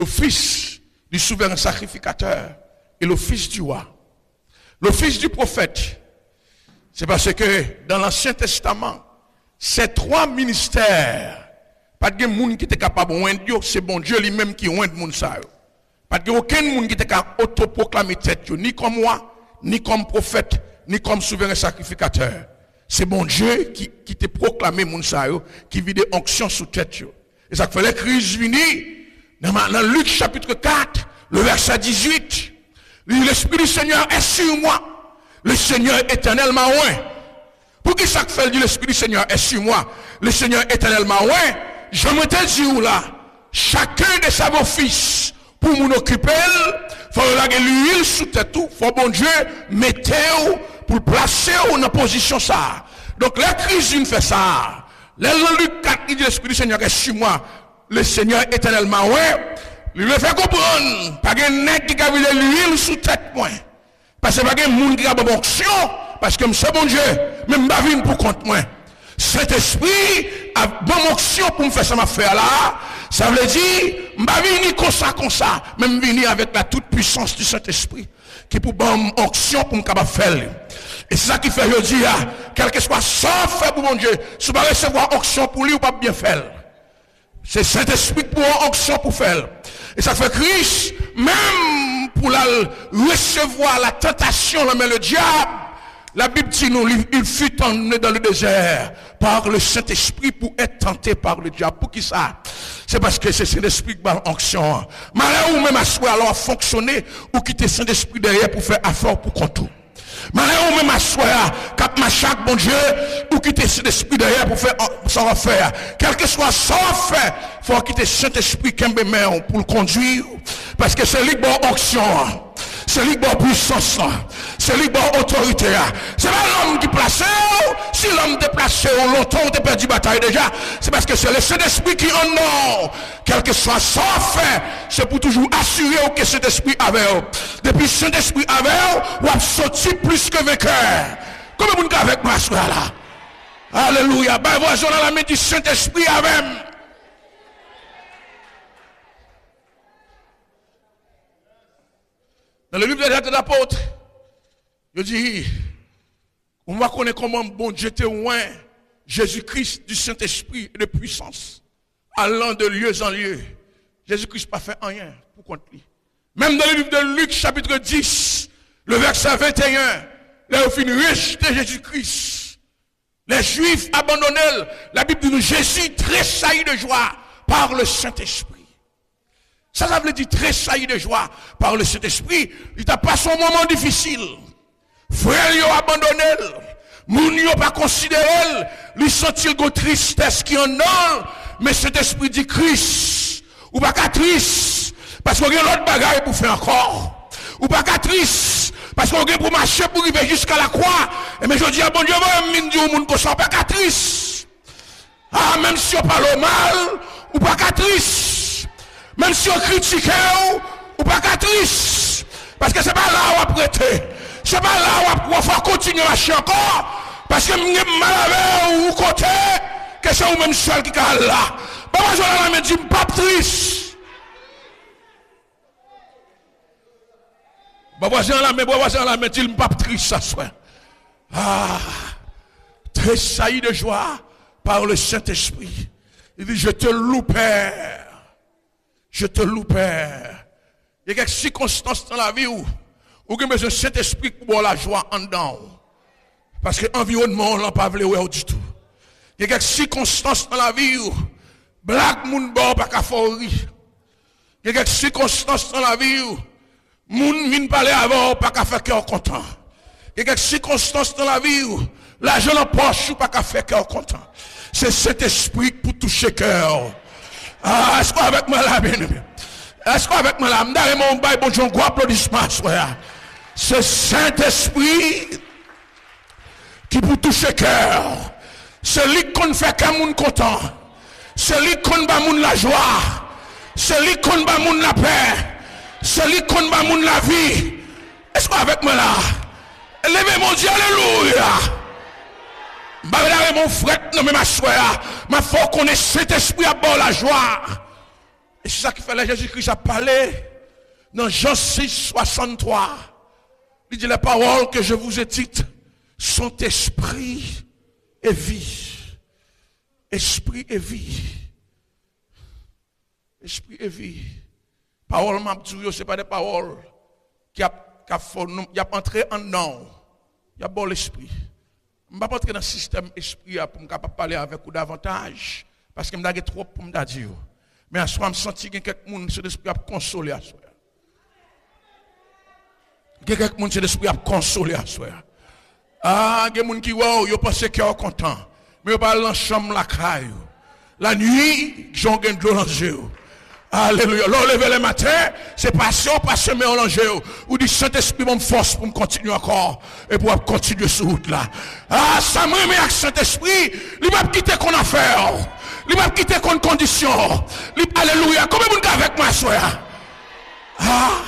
l'office du souverain sacrificateur et l'office du roi. L'office du prophète, c'est parce que dans l'Ancien Testament, ces trois ministères, pas de monde qui était capable de Dieu, c'est bon Dieu lui-même qui oint monde ça. Pas de aucun monde qui était capable d'autoproclamer tête, ni comme moi, ni comme prophète, ni comme souverain sacrificateur. C'est bon Dieu qui te proclamé monde ça, qui vit des onctions sous tête. Et ça fait les crises venues dans Luc chapitre 4, le verset 18. L'Esprit du Seigneur est sur moi. Le Seigneur éternellement oint. Pour qui ça fait l'Esprit du Seigneur est sur moi? Le Seigneur éternellement oint. Je me dis là, chacun de ses offices pour m'en occuper, il faut laguer l'huile sous tête tout. Faut bon Dieu mettez-vous pour placer dans position ça. Donc la crise une fait ça. Luc 4 il dit l'Esprit du Seigneur est sur moi. Le Seigneur éternellement ouais. Il me fait comprendre pas de nèg qui a vu l'huile sous tête moi. Parce que pas de monde qui a bonne onction parce que c'est bon Dieu, même pas vinn pour compte moi. Saint-Esprit a bonne onction pour me faire ça m'affaire là. Ça veut dire m'pas venir comme ça, même venir avec la toute puissance du Saint-Esprit qui pour bonne onction pour me capable faire. Et c'est ça qui fait je dis quel que soit ça fait pour mon Dieu, si pas recevoir onction pour lui ou pas bien faire. C'est Saint-Esprit pour onction pour faire. Et ça fait Christ, même pour la recevoir la tentation, mais le diable, la Bible dit nous, il fut emmené dans le désert par le Saint-Esprit pour être tenté par le diable. Pour qui ça? C'est parce que c'est Saint-Esprit qui a onction. Malheur ou même à soi alors fonctionner ou quitter Saint-Esprit derrière pour faire affaire pour contour. Malheur ou même à soi, quand chaque bon Dieu, ou quitter Saint-Esprit derrière pour faire son affaire. Quel que soit son affaire, il faut quitter Saint-Esprit pour le conduire. Parce que c'est lui qui a onction. C'est lui qui a puissance. C'est lui qui a autorité. C'est pas l'homme qui place. Si l'homme déplacé longtemps, on a perdu bataille déjà. C'est parce que c'est le Saint-Esprit qui en a. Quel que soit son affaire, c'est pour toujours assurer que cet esprit avait. Depuis Saint-Esprit avait, on a sorti plus que vainqueur. Comment vous avec moi, ce là? Alléluia. Ben, voisin dans la main du Saint-Esprit avec. Dans le livre des Actes des Apôtres, je dis, on va connaître comment bon Dieu te oint Jésus-Christ du Saint-Esprit et de puissance, allant de lieu en lieu. Jésus-Christ n'a pas fait rien pour contre lui. Même dans le livre de Luc, chapitre 10, le verset 21, là où finit rejeter Jésus-Christ. Les Juifs abandonnés, la Bible dit nous, Jésus tressaillit de joie par le Saint-Esprit. Ça veut dire tressaillir de joie par le Saint-Esprit. Il t'a pas son moment difficile. Frère, il a abandonné. Moun yo pas considéré. Il sentit une tristesse qui en a. Mais cet esprit dit Christ. Ou pas qu'à triste. Parce qu'on a l'autre bagaille pour faire encore. Ou pas qu'à triste. Parce qu'on a pour marcher pour arriver jusqu'à la croix. Et mais je dis, bon Dieu, moi, dit au monde qu'on soit pas qu'à triste. Ah, même si on parle mal, ou pas qu'à triste. Même si on critique ou pas qu'à triste. Parce que c'est pas là où on va prêter. C'est pas là où on va continuer à marcher encore. Parce que je mal avec ou côté. Que c'est vous-même seul qui est là. Papa, je me dis, pas triste. Papa, je me dis, pas triste, ça soit. Ah, tressailli de joie par le Saint-Esprit. Il dit, je te loue, Père. Je te loue, Père. Il y a quelques circonstances dans la vie où vous avez besoin de Saint-Esprit pour avoir la joie en dedans. Parce que l'environnement, on n'a pas voulu du tout. Il y a quelques circonstances dans la vie où blague moun bon pas qu'à faire rire. Il y a quelques circonstances dans la vie où moun vient parler avant pas qu'à faire cœur content. Il y a quelques circonstances dans la vie où l'argent en poche pas qu'à faire cœur content. C'est cet esprit pour toucher cœur. Ah, est-ce qu'avec moi là, bien aimé? Est-ce qu'avec moi là, m'dare mon bail, bon Dieu, gros applaudissement, soya. C'est Saint-Esprit qui pour toucher cœur. C'est lui qu'on fait qu'un monde content. C'est lui qu'on bat monde la joie. C'est lui qu'on bat monde la paix. C'est lui qu'on bat monde la vie. Est-ce qu'avec moi là? Levez mon Dieu, alléluia. Mon frère, non mais ma soeur, ma foi qu'on ait cet esprit à bord la joie. Et c'est ça qui fait là Jésus-Christ a parlé dans Jean 6, 63. Il dit les paroles que je vous ai dites sont esprit et vie. Esprit et vie. Esprit et vie. Parole m'abdouille, ce n'est pas des paroles qui a entré en non. Il y a bon l'esprit. Je ne vais pas entrer dans le système esprit pour me parler avec vous davantage. Parce que je n'ai trop pour me dire. Mais à ce moment, je sens qu'il y a quelqu'un qui l'esprit a consolé à soi. Il y a quelqu'un qui l'esprit a consolé à soi. Ah, il y a des gens qui pensent qu'ils sont contents. Mais ils ne sont pas dans la chambre la caille. La nuit, ils ont de l'eau dans les yeux. Alléluia. L'on lever le matin, c'est passion, passion, mais on l'ange. Ou dit Saint-Esprit, mon force pour me continuer encore. Et pour continuer sur route là. Ah, ça me remet avec Saint-Esprit. Il va quitter qu'on affaire. Il va quitter qu'on condition. Alléluia. Combien de monde avec moi, soeur? Ah.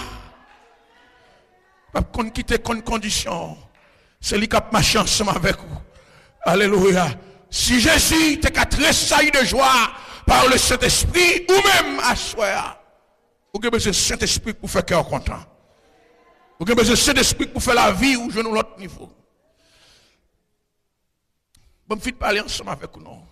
Il va quitter qu'on condition. C'est lui qui a marché ensemble avec vous. Alléluia. Si Jésus t'es qu'à tressaillir de joie par le Saint-Esprit, ou même à soi, vous avez besoin de Saint-Esprit pour faire cœur content. Vous avez besoin de Saint-Esprit pour faire la vie ou je nous l'autre niveau. Bon, je vais parler ensemble avec vous. Non?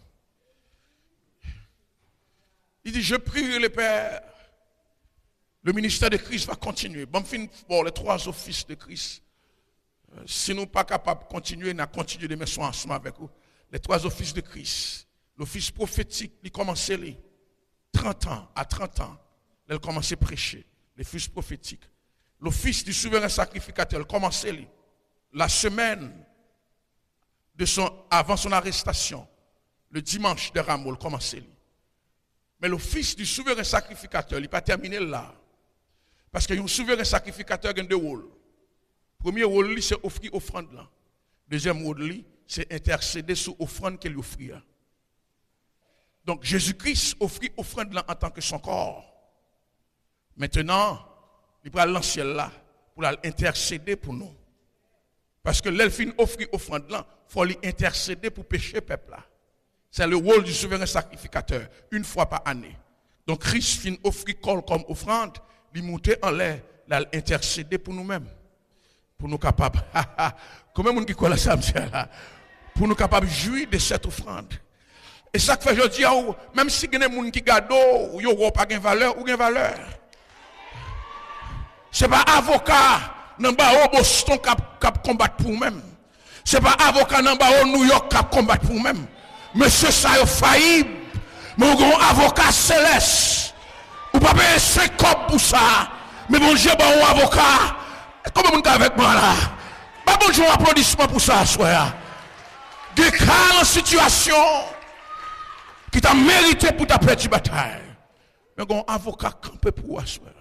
Il dit, je prie le Père. Le ministère de Christ va continuer. Bon, bon, les trois offices de Christ. Si nous ne sommes pas capables de continuer, nous allons continuer de mettre ensemble avec vous. Les trois offices de Christ. L'office prophétique, il commençait les 30 ans, à 30 ans, il commençait à prêcher. L'office prophétique. L'office du souverain sacrificateur, il commençait la semaine avant son arrestation. Le dimanche de Rameau, il commençait. Mais l'office du souverain sacrificateur, il n'est pas terminé là. Parce qu'il y a un souverain sacrificateur qui a deux rôles. Premier rôle, c'est offrir offrande là. Deuxième rôle, c'est intercéder sur l'offrande qu'il offrit. Donc Jésus-Christ offrit offrande là en tant que son corps. Maintenant, il va lancer là pour intercéder pour nous. Parce que l'elfine offrit offrande là, il faut lui intercéder pour pécher peuple là. C'est le rôle du souverain sacrificateur, une fois par année. Donc Christ fin offrit corps comme offrande, lui monter en l'air, l'intercéder pour nous-mêmes. Pour nous capables. Combien de monde qui croit ça, là? Pour nous capables de jouir de cette offrande. Et ça fait je dis, même si il y a des gens qui gardent, ils n'ont pas de valeur ou de valeur. Ce n'est pas avocat dans le Boston qui combat pour nous-mêmes. Ce n'est pas avocat dans le New York qui combat pour nous-mêmes. Monsieur ça a failli. Mais on a un avocat céleste. Ou pas payer 5 copes pour ça. Mais bon Dieu, un avocat. Comment vous êtes avec moi là? Pas bonjour, applaudissement pour ça, soeur. Des cas en situation qui t'a mérité pour ta petite bataille. Mais un avocat campé pour toi, soeur.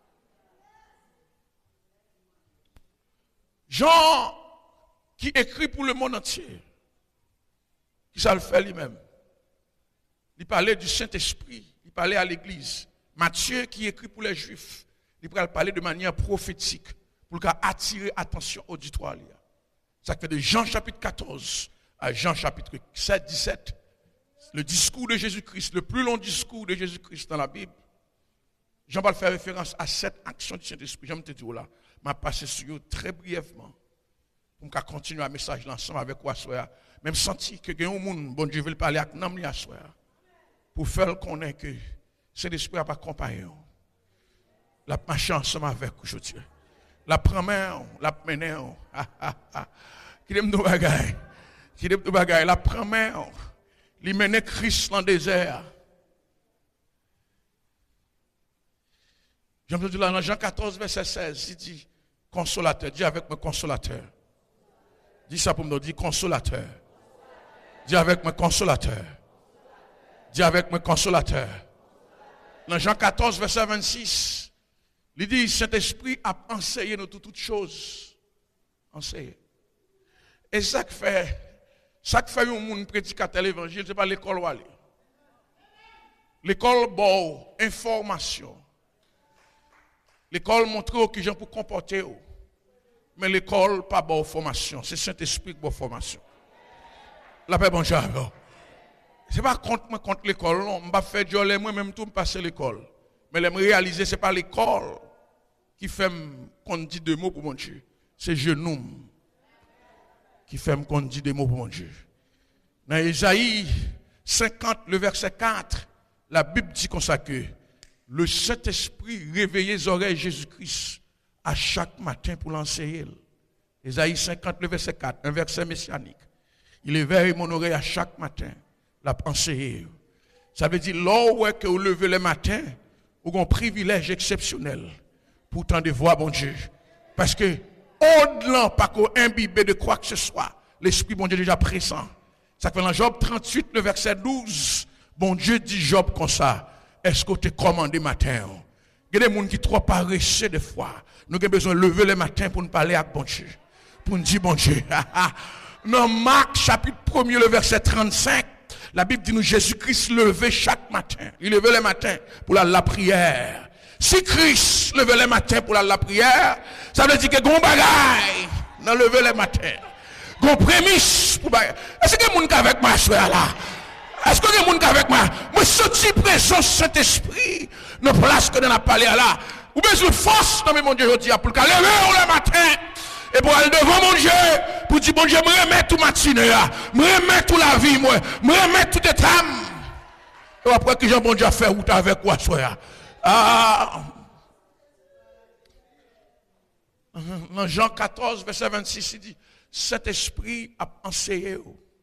Jean qui écrit pour le monde entier. Qui ça le fait lui-même. Il parlait du Saint-Esprit. Il parlait à l'église. Matthieu qui écrit pour les Juifs. Il parlait de manière prophétique. Pour attirer attention auditoire. Ça fait de Jean chapitre 14 à Jean chapitre 7, 17. Le discours de Jésus-Christ, le plus long discours de Jésus-Christ dans la Bible. Jean va faire référence à cette action du Saint-Esprit. J'aime te dire là. Je vais passer sur eux très brièvement. Pour qu'on continue un message ensemble avec vous. Même senti que un monde, bon Dieu veut parler avec nous à soi. Pour faire connaître que Saint-Esprit n'a pas accompagné. La marche ensemble avec vous aujourd'hui. La première, la mené. Qui aime nos bagailles. Qui aime nos bagailles. La première, il menait Christ dans le désert. J'aime te dire là dans Jean 14, verset 16, il dit consolateur. Dis avec moi consolateur. Dis ça pour me dire consolateur. Dis avec moi consolateur. Dis avec moi consolateur. Dans Jean 14, verset 26. Il dit, Saint-Esprit a enseigné nous toutes choses. Enseigné. Et ça que fait un monde prédicateur l'évangile, ce n'est pas l'école où aller. L'école, bon, information. L'école montre que gens pour comporter. Mais l'école, pas bonne formation. C'est Saint-Esprit qui bonne formation. La paix, bonjour. Ce n'est pas contre l'école, non. Je ne vais pas faire moi-même tout, je passe l'école. Mais l'aime réaliser, ce n'est pas l'école qui fait qu'on dit deux mots pour mon Dieu. C'est genou qui fait qu'on dit deux mots pour mon Dieu. Dans Isaïe 50, le verset 4, la Bible dit comme ça que le Saint-Esprit réveillait les oreilles de Jésus-Christ à chaque matin pour l'enseigner. Isaïe 50, le verset 4, un verset messianique. Il éveille mon oreille à chaque matin, la enseigner. Ça veut dire, là que vous levez le matin, vous avez un privilège exceptionnel pour tant de voir bon Dieu. Parce que, au-delà, pas qu'on imbibé de quoi que ce soit, l'Esprit bon Dieu est déjà présent. Ça fait dans Job 38, le verset 12, bon Dieu dit Job comme ça, est-ce que tu es commandé matin? Il y a des gens qui sont trop paresseux des fois. Nous avons besoin de lever le matin pour nous parler avec bon Dieu. Pour nous dire bon Dieu. Dans Marc chapitre 1er, le verset 35, la Bible dit nous Jésus-Christ levait chaque matin. Il levait le matin pour la prière. Si Christ levait le matin pour la prière, ça veut dire que gon bagaille dans lever le matin. Gon prémisse pour bagaille. Est-ce que y a des gens avec moi soir là? Est-ce que y a des gens avec moi? Moi senti présence Saint-Esprit dans place que dans la parler là. Ou besoin de force dans mon Dieu aujourd'hui pour lever le matin. Et pour aller devant mon Dieu, pour dire, bon Dieu, me remettre tout matinée, me remettre toute la vie, me remettre tout état. Et après que Jean bon Dieu a fait route avec quoi, soya. Dans Jean 14, verset 26, il dit, cet esprit a enseigné.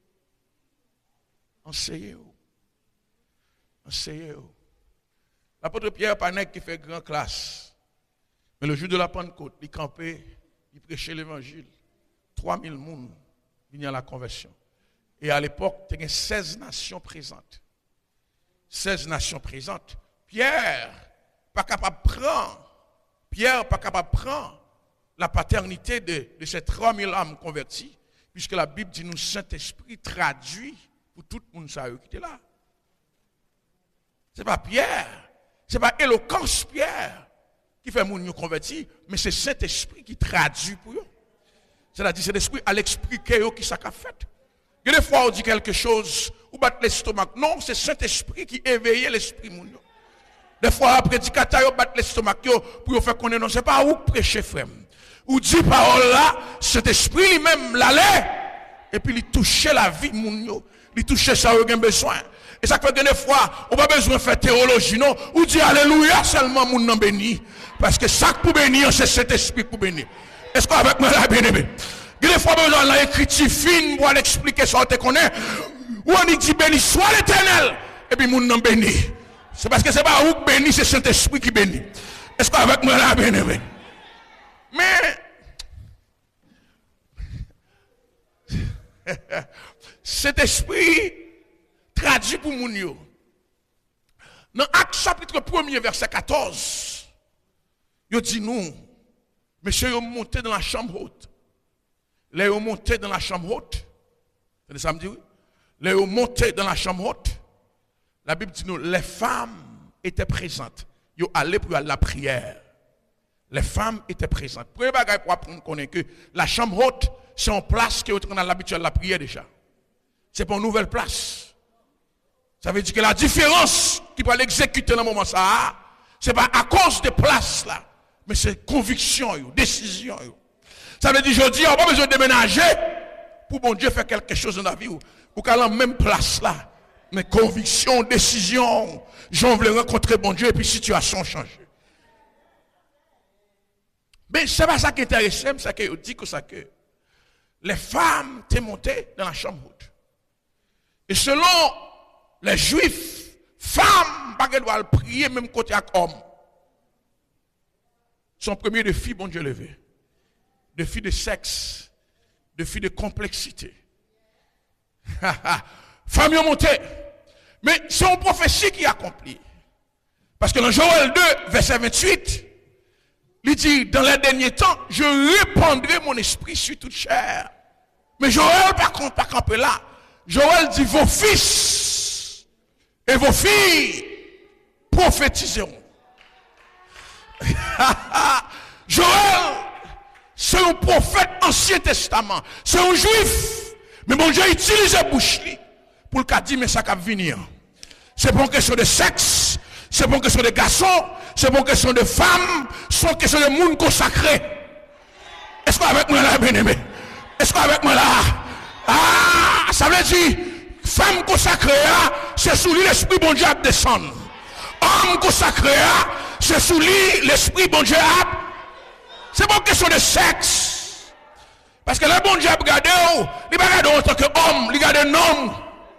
Enseigné. Enseigné. L'apôtre Pierre Panek qui fait grande classe. Mais le jour de la Pentecôte, il campait. Il prêchait l'évangile. 3000 personnes venaient à la conversion. Et à l'époque, il y avait 16 nations présentes. 16 nations présentes. Pierre, pas capable de prendre la paternité de ces 3000 âmes converties, puisque la Bible dit nous Saint-Esprit traduit pour tout le monde qui était là. Ce n'est pas Pierre, ce n'est pas éloquence Pierre qui fait moun yo converti, mais c'est Saint-Esprit qui traduit pour eux. C'est-à-dire c'est l'Esprit à l'expliquer qui ça a fait. Et des fois on dit quelque chose, ou bat l'estomac. Non, c'est Saint-Esprit qui éveille l'esprit moun yo. Des fois après prédicateur yo bat l'estomac pour faire connaître non, c'est pas où prêcher frère. Ou dit parole là, cet esprit lui-même l'allait et puis il touchait la vie moun yo, il touchait ça yo gen besoin. Et ça fait que des fois, on n'a pas besoin de faire théologie, non? Ou dire alléluia seulement moun nan béni. Parce que ça pour bénir, c'est cet esprit pour bénir. Est-ce qu'avec moi là, bien aimé? Il y a des fois besoin de l'écriture fine pour l'expliquer ça, on te connaît. Ou on dit béni soit l'Éternel, et puis moun nan béni. C'est parce que c'est pas où béni, c'est Saint-Esprit qui bénit. Est-ce qu'avec moi là, bien aimé? Mais, cet esprit traduit pour moun yo. Dans Acte chapitre 1er, verset 14, il dit nous, monsieur, ils monté dans la chambre haute. Là, ils monté dans la chambre haute. C'est ça me dit oui? Là, ils monté dans la chambre haute. La Bible dit nous, les femmes étaient présentes. Ils allaient pour la prière. Les femmes étaient présentes. Premier bagage pour apprendre connaître que la chambre haute, c'est une place qui est dans l'habitude de la prière déjà. C'est pas une nouvelle place. Ça veut dire que la différence qui va l'exécuter dans le moment ça, c'est pas à cause des places là, mais c'est conviction, décision. Ça veut dire aujourd'hui, on n'a pas besoin de déménager pour bon Dieu faire quelque chose dans la vie ou qu'à la même place là. Mais conviction, décision, j'en voulais rencontrer bon Dieu et puis situation change. Mais c'est pas ça qui est intéressant, c'est que dit que ça que les femmes étaient montées dans la chambre haute. Et selon les juifs, femmes ne doivent pas prier même côté avec homme. Son premier défi, bon Dieu levé. Défi de sexe, défi de complexité. Femmes ont monté. Mais c'est une prophétie qui est accomplie. Parce que dans Joël 2, verset 28, il dit, dans les derniers temps, je répandrai mon esprit sur toute chair. Mais Joël, par contre, pas camper là. Joël dit, vos fils et vos filles prophétiseront. Joël, c'est un prophète Ancien Testament. C'est un juif. Mais mon Dieu utilise la bouche pour le dire, mais ça va venir. C'est pas une question de sexe. c'est pour question de garçons, c'est pour question de femmes, c'est question de monde consacré. Est-ce qu'on est avec moi là, bien-aimé? Est-ce qu'on est avec moi là? Ah, ça veut dire, femme consacrée, c'est sous lui l'esprit bon Dieu descend. Homme consacré, c'est sous lui l'esprit bon Dieu. C'est pas une question de sexe. Parce que le bon Dieu a regardé, il va regarder en tant qu'homme, il regarde un homme.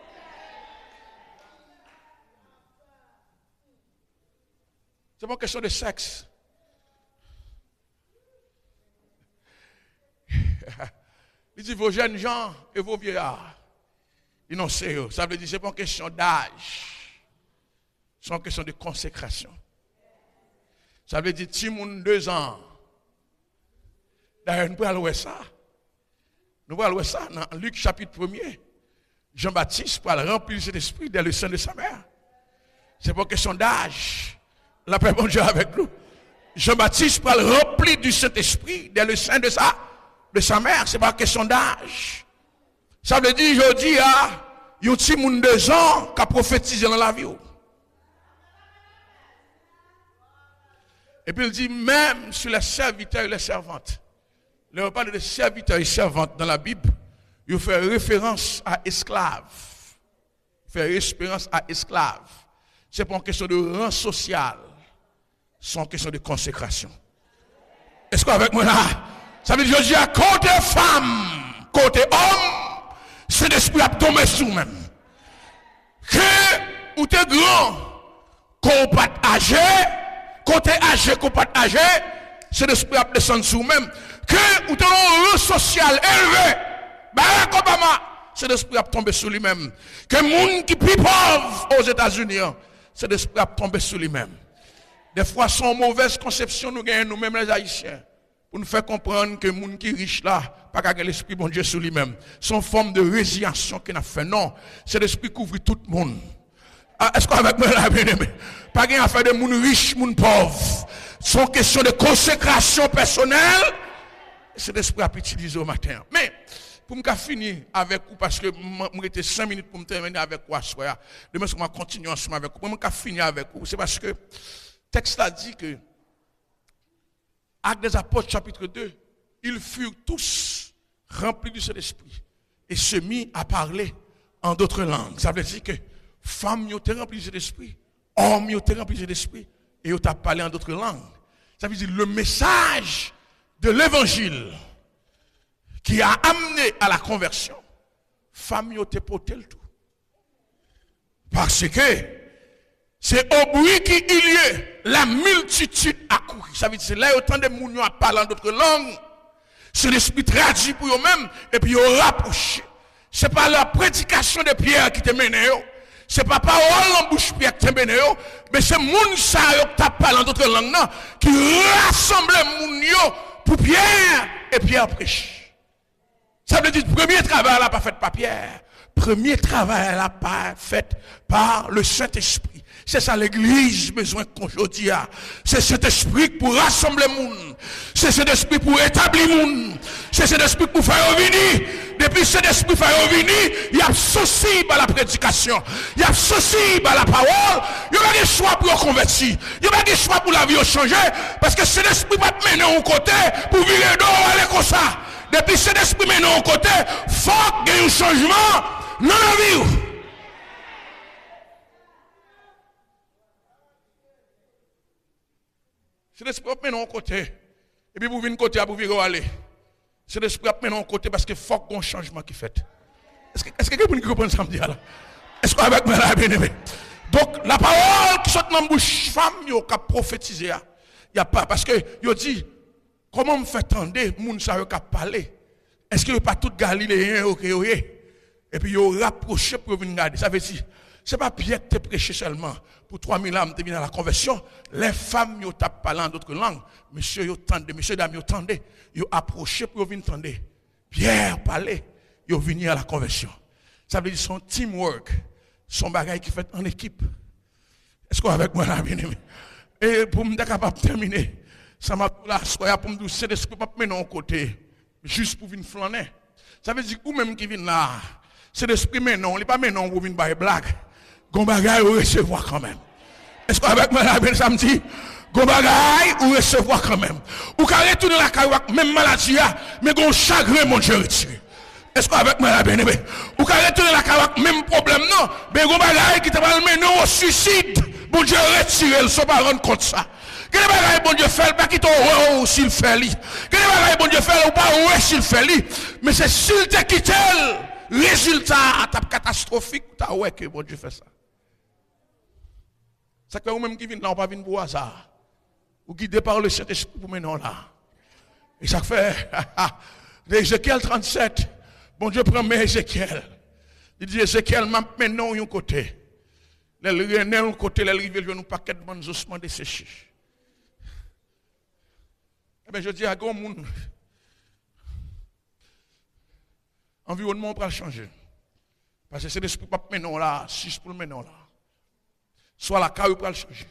C'est pas une question de sexe. Il dit vos jeunes gens et vos vieillards. Ils n'ont pas. Ça veut dire que ce n'est pas une question d'âge. C'est une question de consécration. Ça veut dire si moun 2 ans. D'ailleurs, nous pouvons voir ça. Nous pouvons voir ça dans Luc chapitre 1er. Jean-Baptiste pour remplir cet esprit dans le sein de sa mère. Ce n'est pas une question d'âge. La paix bon Dieu avec nous. Jean-Baptiste pour remplir du Saint-Esprit dans le sein de sa mère. Ce n'est pas une question d'âge. Ça veut dire, je dis, il y a un petit monde 2 ans qui a prophétisé dans la vie. Et puis il dit, même sur les serviteurs et les servantes. Là, on parle de serviteurs et servantes dans la Bible. Il fait référence à esclaves. Il fait référence à esclaves. Ce n'est pas une question de rang social. C'est une question de consécration. Est-ce qu'avec moi là? Ça veut dire, je dis, à côté femme, côté homme, c'est l'esprit à tomber sous même. Que ou t'es grand, qu'on pas âgé, côté âgé, qu'on pas âgé, c'est l'esprit à descendre sous même. Que ou t'es un rang social élevé, Barack Obama, c'est l'esprit à tomber sous lui-même. Que monde qui plus pauvre aux États-Unis, c'est l'esprit à tomber sous lui-même. Des fois, sans mauvaise conception, nous gagnons nous-mêmes les Haïtiens. Pour nous faire comprendre que les gens qui sont riches là, pas qu'à l'esprit bon Dieu sur lui-même. Son forme de résiliation qu'il a fait. Non, c'est l'esprit qui couvre tout le monde. Ah, est-ce qu'avec moi là, bien aimé? Pas qu'à faire des gens riches, des gens pauvres. C'est une question de consécration personnelle. C'est l'esprit à utiliser au matin. Mais, pour me finir avec vous, parce que moi j'étais 5 minutes pour me terminer avec vous à soir. Demain, je vais continuer ensemble avec vous. Pour me finir avec vous, c'est parce que le texte a dit que Actes des Apôtres, chapitre 2, ils furent tous remplis du Saint-Esprit et se mis à parler en d'autres langues. Ça veut dire que femmes ont été remplies du Saint-Esprit, hommes ont été remplis du Saint-Esprit et ils ont parlé en d'autres langues. Ça veut dire le message de l'évangile qui a amené à la conversion, femmes ont été portées le tout. Parce que c'est au bruit qui il y a la multitude a couru. Ça veut dire c'est là autant de gens qui parlent en d'autres langues. C'est l'esprit traduit pour eux-mêmes et puis ils rapprochent. Ce n'est pas la prédication de Pierre qui te mène. Ce n'est pas parole en bouche Pierre qui te mène. Mais c'est les gens qui parlent en d'autres langues qui rassemblent les gens pour Pierre et Pierre prêche. Ça veut dire que le premier travail n'est pas fait par Pierre. Le premier travail n'est pas fait par le Saint-Esprit. C'est ça l'église besoin qu'aujourd'hui a. C'est cet esprit pour rassembler les gens. C'est cet esprit pour établir les gens. C'est cet esprit pour faire revenir. Depuis cet esprit faire revenir, il y a souci par la prédication. Il y a souci par la parole. Il n'y a pas de choix pour convertir. Il n'y a pas de choix pour la vie changer. Parce que cet esprit va te mener au côté pour virer d'eau aller comme ça. Depuis cet esprit mène au côté, il faut qu'il y ait un changement dans la vie. C'est l'esprit qui mène au côté. Et puis vous venez côté à vous virer aller. C'est l'esprit qui mène au côté parce qu'il faut qu'il y ait un changement qui fait. Est-ce que quelqu'un comprend ça me dit là? Est-ce qu'avec moi là, bien aimé? Donc la parole qui sort dans la bouche femme, il y a prophétisé. Il n'y a pas. Parce que il dit, comment me fait entendre, moun sa yo k'ap parler? Est-ce que vous pas tout Galiléen OK? Et puis vous rapprochez pour venir regarder. Ça veut dire, c'est pas Pierre qui te prêché seulement pour 3000 âmes qui viennent à la conversion. Les femmes yo t'a parlé en d'autres langues. Monsieur yo tendez, monsieur dame yo tendez, yo approché pour venir entendre. Pierre parlait, yo venu à la conversion. Ça veut dire son teamwork, son bagage qui fait en équipe. Est-ce qu'on est avec moi là, bien aimé? Et pour me capable de terminer, ça m'a la soirée pour me dire c'est l'esprit pas mener en côté juste pour venir flâner. Ça veut dire ou même qui vient là, c'est l'esprit mais non, il pas mais non pour venir bailler blague. Gon bagaille recevoir quand même. Est-ce qu'avec moi, la samedi, go bagaille ou recevoir quand même? Ou qu'à retourner la caille, même maladie, mais gon chagrin, mon Dieu, retiré. Est-ce qu'avec moi, la bien-aimée? Ou qu'à retourner la caille, même problème, non? Mais gon bagaille qui te va mener au suicide, mon Dieu, retiré, il ne faut pas rendre compte ça. Quel bagaille, bon Dieu, fait, pas qui t'en ou s'il fait lui. Quel bagaille, bon Dieu, fait, ou pas ou s'il fait lui. Mais c'est s'il te quitte, résultat, catastrophique, t'as ouais que bon Dieu fait ça. Ça fait vous-même qui vient là, on pas venir pour hasard. Ou guidé par le Saint-Esprit pour maintenant là. Et ça fait, Ézéchiel 37, bon Dieu prend mes Ézéchiel. Il dit, Ézéchiel m'a maintenant un côté. Les rennes un côté, les rivières, nous paquet de bonnes ossements desséchés. Eh bien, je dis à grand monde, environnement va changer. Parce que c'est l'esprit pas maintenant là, 6 pour le maintenant là. Soit la carrière va changer.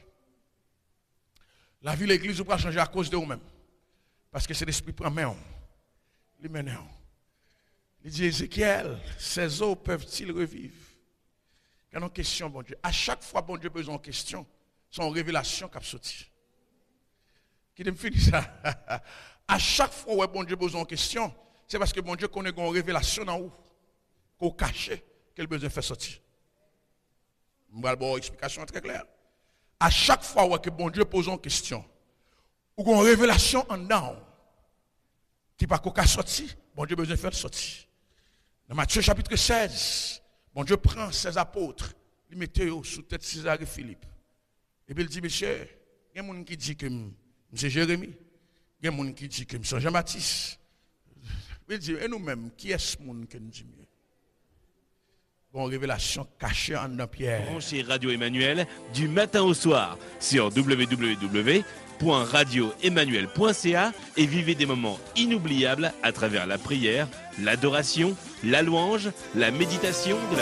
La vie de l'église va changer à cause de vous-même. Parce que c'est l'esprit qui prend les maintenant. Il dit Ézéchiel, ces eaux peuvent-ils revivre? Il y a une question, bon Dieu. À chaque fois, bon Dieu, besoin de question, son révélation qui a sorti. Qui me finit ça? À chaque fois où bon Dieu besoin de question, c'est parce que bon Dieu connaît une révélation dans où? Qu'on cache, qu'elle besoin de faire sortir. Je vais avoir une explication très claire. À chaque fois où bon Dieu pose une question, ou une révélation en dedans, qui pas qu'on sorti, bon Dieu besoin de faire sortir. Dans Matthieu chapitre 16, bon Dieu prend ses apôtres, il met sous tête César et Philippe. Et puis il dit, monsieur, il y a des gens qui disent que c'est Jérémie. Il y a des gens qui disent que c'est Jean-Baptiste. Il dit, et nous-mêmes, qui est ce monde qui nous dit mieux? Bon, révélation cachée en dans Pierre. Branchez Radio Emmanuel du matin au soir sur www.radioemmanuel.ca et vivez des moments inoubliables à travers la prière, l'adoration, la louange, la méditation de la